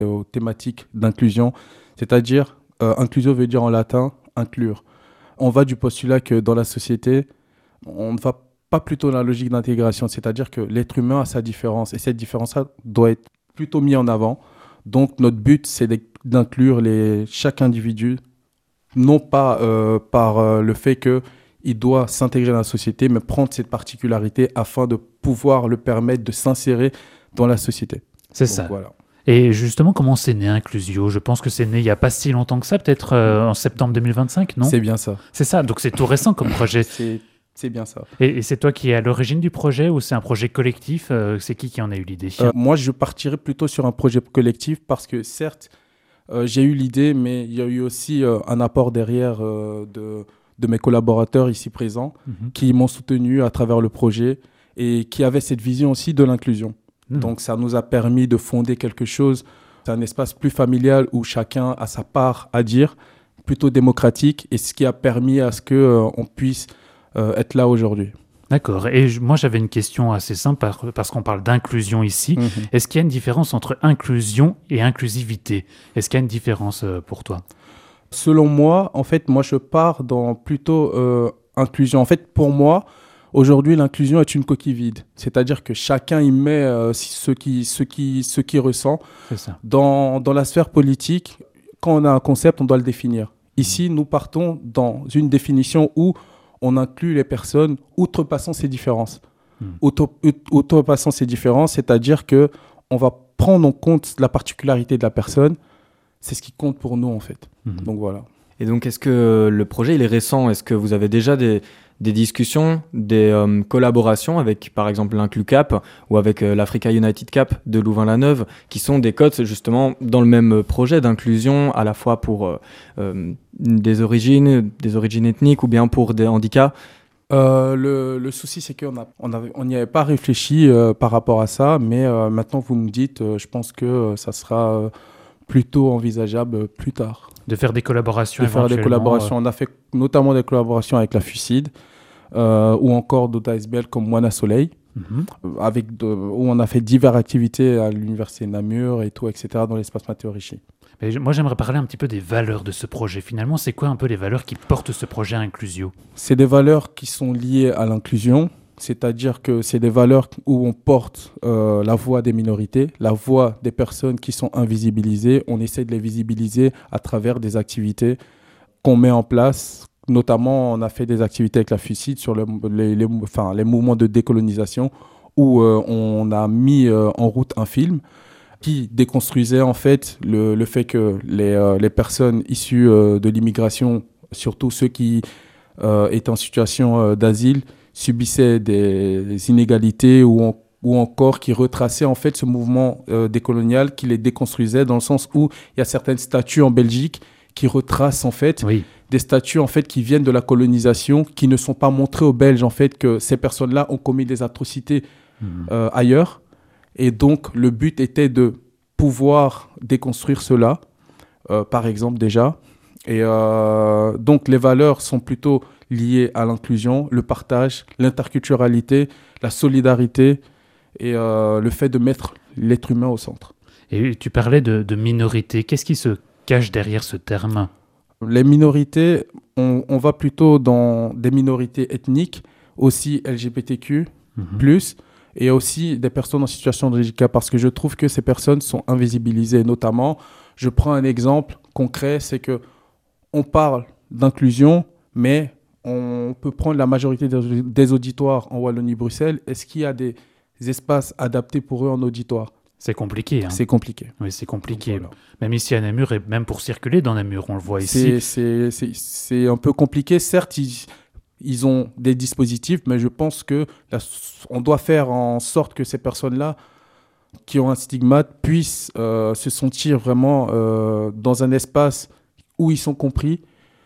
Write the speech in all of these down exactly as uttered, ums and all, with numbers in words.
aux thématiques d'inclusion, c'est-à-dire, euh, inclusio veut dire en latin inclure. On va du postulat que dans la société, on ne va pas plutôt dans la logique d'intégration, c'est-à-dire que l'être humain a sa différence et cette différence-là doit être plutôt mise en avant. Donc notre but, c'est d'inclure les, chaque individu, non pas euh, par euh, le fait qu'il doit s'intégrer dans la société, mais prendre cette particularité afin de pouvoir le permettre de s'insérer dans la société. C'est Donc, ça. voilà. Et justement, comment c'est né Inclusio ? Je pense que c'est né il n'y a pas si longtemps que ça, peut-être euh, en septembre deux mille vingt-cinq, non ? C'est bien ça. C'est ça, donc c'est tout récent comme projet. C'est, c'est bien ça. Et, et c'est toi qui es à l'origine du projet ou c'est un projet collectif ? euh, C'est qui qui en a eu l'idée ? Euh, moi, je partirais plutôt sur un projet collectif parce que certes, euh, j'ai eu l'idée, mais il y a eu aussi euh, un apport derrière euh, de, de mes collaborateurs ici présents Mhm. qui m'ont soutenu à travers le projet et qui avaient cette vision aussi de l'inclusion. Mhm. Donc, ça nous a permis de fonder quelque chose. C'est un espace plus familial où chacun a sa part à dire, plutôt démocratique, et ce qui a permis à ce qu'on euh, puisse euh, être là aujourd'hui. D'accord. Et je- moi, j'avais une question assez simple par- parce qu'on parle d'inclusion ici. Mhm. Est-ce qu'il y a une différence entre inclusion et inclusivité ? Est-ce qu'il y a une différence euh, pour toi ? Selon moi, en fait, moi, je pars dans plutôt euh, inclusion. En fait, pour moi, aujourd'hui, l'inclusion est une coquille vide. C'est-à-dire que chacun y met euh, ce qu'il ce qui, ce qui ressent. C'est ça. Dans, dans la sphère politique, quand on a un concept, on doit le définir. Ici, nous partons dans une définition où on inclut les personnes outrepassant ces différences. Mm. Auto- out- Outrepassant ces différences, c'est-à-dire qu'on va prendre en compte la particularité de la personne. C'est ce qui compte pour nous, en fait. Mhm. Donc voilà. Et donc, est-ce que le projet, il est récent ? Est-ce que vous avez déjà des, des discussions, des euh, collaborations avec, par exemple, l'Inclucap ou avec euh, l'Africa United Cap de Louvain-la-Neuve, qui sont des cotes, justement, dans le même projet d'inclusion, à la fois pour euh, euh, des origines, des origines ethniques ou bien pour des handicaps ? Euh, le, le souci, c'est qu'on a, on avait, on n'y avait pas réfléchi euh, par rapport à ça, mais euh, maintenant, vous me dites, euh, je pense que euh, ça sera euh, plutôt envisageable euh, plus tard. De faire des collaborations De faire des éventuellement, collaborations. On a fait notamment des collaborations avec la FUCID euh, ou encore d'autres A S B L comme Moana Soleil, euh, mhm. euh, avec de, où on a fait diverses activités à l'université de Namur et tout, et cetera dans l'espace Matteo Ricci. Mais je- moi, j'aimerais parler un petit peu des valeurs de ce projet. Finalement, c'est quoi un peu les valeurs qui portent ce projet Inclusio ? C'est des valeurs qui sont liées à l'inclusion, c'est-à-dire que c'est des valeurs où on porte euh, la voix des minorités, la voix des personnes qui sont invisibilisées. On essaie de les visibiliser à travers des activités qu'on met en place. Notamment, on a fait des activités avec la FUCID sur le- les, les, enfin, les mouvements de décolonisation où euh, on a mis euh, en route un film qui déconstruisait en fait le, le fait que les, euh, les personnes issues euh, de l'immigration, surtout ceux qui euh, étaient en situation euh, d'asile, subissaient des, des inégalités ou, en- ou encore qui retraçaient en fait ce mouvement euh, décolonial, qui les déconstruisait dans le sens où il y a certaines statues en Belgique qui retracent en fait Oui. des statues en fait qui viennent de la colonisation, qui ne sont pas montrées aux Belges en fait que ces personnes-là ont commis des atrocités Mhm. euh, ailleurs. Et donc, le but était de pouvoir déconstruire cela, euh, par exemple, déjà. Et euh, donc, les valeurs sont plutôt liées à l'inclusion, le partage, l'interculturalité, la solidarité et euh, le fait de mettre l'être humain au centre. Et tu parlais de, de minorité. Qu'est-ce qui se cache derrière ce terme ? Les minorités, on, on va plutôt dans des minorités ethniques, aussi L G B T Q Mhm. plus, et aussi des personnes en situation de handicap, parce que je trouve que ces personnes sont invisibilisées. Notamment, je prends un exemple concret, c'est que on parle d'inclusion, mais on peut prendre la majorité des, des auditoires en Wallonie-Bruxelles. Est-ce qu'il y a des espaces adaptés pour eux en auditoire ? C'est compliqué. Hein. C'est compliqué. Oui, c'est compliqué. Donc, voilà. Même ici à Namur, et même pour circuler dans Namur, on le voit ici. C'est, c'est, c'est, c'est un peu compliqué. Certes, ils, ils ont des dispositifs, mais je pense que la- on doit faire en sorte que ces personnes-là qui ont un stigmate puissent euh, se sentir vraiment euh, dans un espace où ils sont compris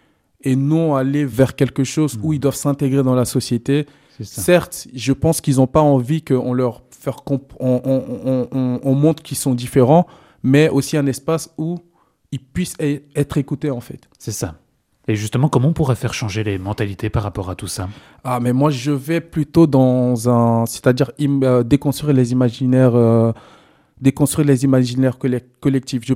et non aller vers quelque chose où ils doivent s'intégrer dans la société. C'est ça. Certes, je pense qu'ils n'ont pas envie qu'on leur faire comp- on, on, on, on, on montre qu'ils sont différents, mais aussi un espace où ils puissent e- être écoutés en fait. C'est ça. Et justement, comment on pourrait faire changer les mentalités par rapport à tout ça ? Ah, mais moi, je vais plutôt dans un... C'est-à-dire im- euh, déconstruire les imaginaires euh, déconstruire les imaginaires colle- collectifs. Je